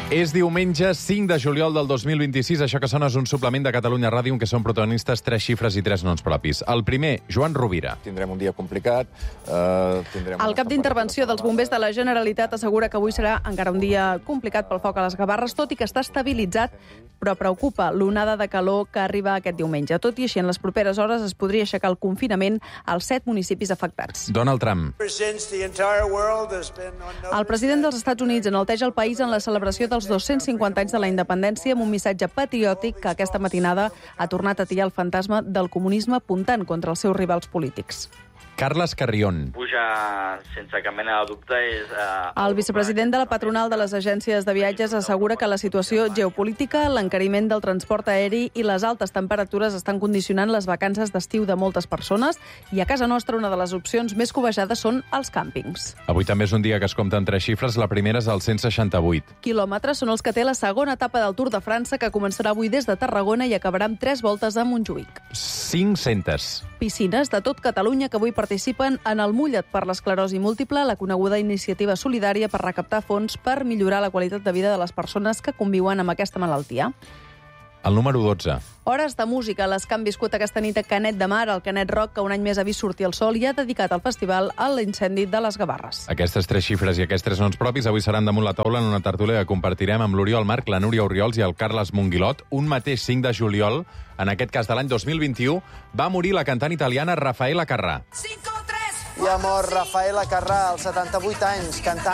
És diumenge 5 de juliol del 2026. Això que sona és un suplement de Catalunya Ràdio en què són protagonistes 3 xifres i 3 noms propis. El primer, Joan Rovira. Tindrem un dia complicat. El cap d'intervenció dels bombers de la Generalitat assegura que avui serà encara un dia complicat pel foc a les Gavarres, tot i que està estabilitzat, però preocupa l'onada de calor que arriba aquest diumenge. Tot i així, en les properes hores es podria aixecar el confinament als 7 municipis afectats. Donald Trump. El president dels Estats Units enalteja el país en la celebració dels 250 anys de la independència amb un missatge patriòtic que aquesta matinada ha tornat a tirar el fantasma del comunisme apuntant contra els seus rivals polítics. Carles Carrión. Puja, sense cap mena de dubte, és... El vicepresident de la patronal de les agències de viatges assegura que la situació geopolítica, l'encariment del transport aeri i les altes temperatures estan condicionant les vacances d'estiu de moltes persones i a casa nostra una de les opcions més cobejades són els càmpings. Avui també és un dia que es compten 3 xifres. La primera és el 168. Quilòmetres són els que té la segona etapa del Tour de França, que començarà avui des de Tarragona i acabarà amb 3 voltes a Montjuïc. 500. Piscines de tot Catalunya que avui participen en el Mulla't per l'esclerosi múltiple, la coneguda iniciativa solidària per recaptar fons per millorar la qualitat de vida de les persones que conviuen amb aquesta malaltia. El número 12. Hores de música, les que han viscut aquesta nit a Canet de Mar, el Canet Rock, que un any més ha vist sortir el sol i ha dedicat el festival a l'incendi de les Gavarres. Aquestes 3 xifres i aquests 3 noms propis avui seran damunt la taula en una tertúlia que compartirem amb l'Oriol Marc, la Núria Orriols i el Carles Monguilot. Un mateix 5 de juliol, en aquest cas de l'any 2021, va morir la cantant italiana Raffaella Carrà. I ha mort Raffaella Carrà, als 78 anys, cantant